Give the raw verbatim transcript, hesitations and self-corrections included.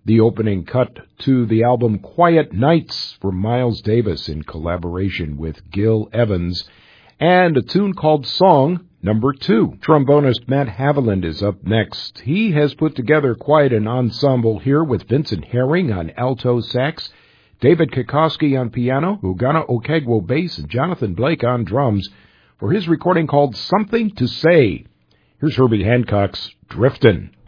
the opening cut to the album Quiet Nights from Miles Davis in collaboration with Gil Evans, and a tune called Song Number Two. Trombonist Matt Haviland is up next. He has put together quite an ensemble here with Vincent Herring on alto sax, David Kikoski on piano, Ugana Okegwo bass, and Jonathan Blake on drums for his recording called Something to Say. Here's Herbie Hancock's Driftin'.